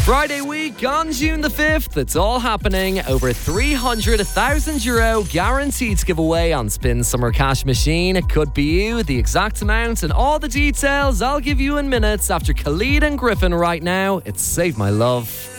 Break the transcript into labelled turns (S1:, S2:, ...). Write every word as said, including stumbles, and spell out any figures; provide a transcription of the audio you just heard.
S1: Friday week on June the fifth, it's all happening. Over three hundred thousand euro guaranteed to give away on Spin Summer Cash Machine. It could be you. The exact amount and all the details I'll give you in minutes after Khalid and Griffin right now. It's Save My Love.